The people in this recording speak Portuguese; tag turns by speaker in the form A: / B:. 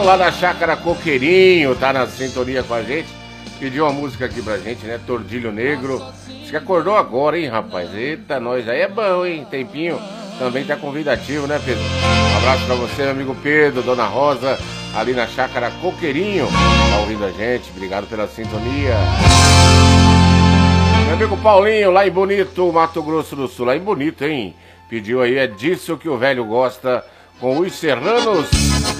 A: Paulão lá da Chácara Coqueirinho tá na sintonia com a gente. Pediu uma música aqui pra gente, né? Tordilho Negro. Diz que acordou agora, hein, rapaz? Eita, nós aí é bom, hein? Tempinho também tá convidativo, né, Pedro? Um abraço pra você, meu amigo Pedro, Dona Rosa, ali na Chácara Coqueirinho. Tá ouvindo a gente, obrigado pela sintonia. Meu amigo Paulinho, lá em Bonito, Mato Grosso do Sul. Lá em Bonito, hein? Pediu aí, é disso que o velho gosta, com os Serranos.